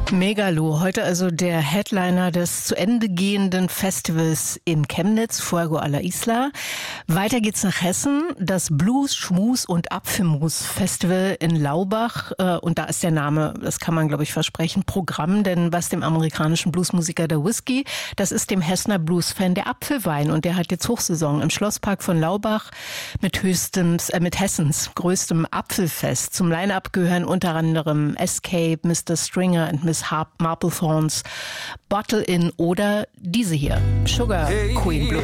Megalo, heute also der Headliner des zu Ende gehenden Festivals in Chemnitz, Fuego a la Isla. Weiter geht's nach Hessen, das Blues, Schmus und Apfelmus Festival in Laubach. Und da ist der Name, das kann man glaube ich versprechen, Programm, denn was dem amerikanischen Bluesmusiker der Whisky, das ist dem Hessener Bluesfan der Apfelwein. Und der hat jetzt Hochsaison im Schlosspark von Laubach mit Hessens größtem Apfelfest. Zum Line-Up gehören unter anderem Escape, Mr. Stringer und Miss Marplethorns, Bottle In oder diese hier, Sugar Queen Blues.